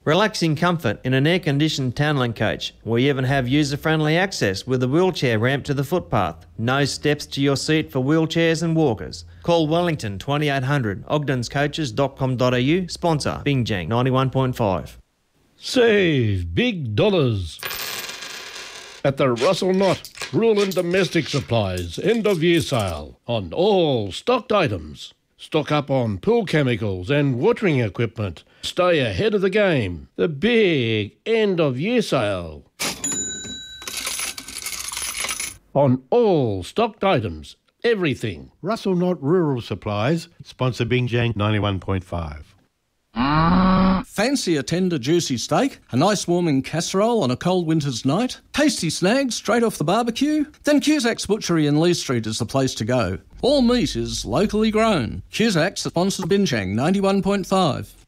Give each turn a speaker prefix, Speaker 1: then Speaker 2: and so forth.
Speaker 1: Relaxing comfort in an air-conditioned Townlink coach. We even have user-friendly access with a wheelchair ramp to the footpath. No steps to your seat for wheelchairs and walkers. Call Wellington 2800 ogdenscoaches.com.au. Sponsor Bingjang 91.5.
Speaker 2: Save big dollars at the Russell Knott Rural and Domestic Supplies end-of-year sale on all stocked items. Stock up on pool chemicals and watering equipment. Stay ahead of the game. The big end-of-year sale on all stocked items. Everything.
Speaker 3: Russell Knott Rural Supplies, sponsor Bingjang 91.5.
Speaker 4: Fancy a tender, juicy steak? A nice warming casserole on a cold winter's night? Tasty snags straight off the barbecue? Then Cusack's Butchery in Lee Street is the place to go. All meat is locally grown. Cusack's sponsors Bingjang 91.5.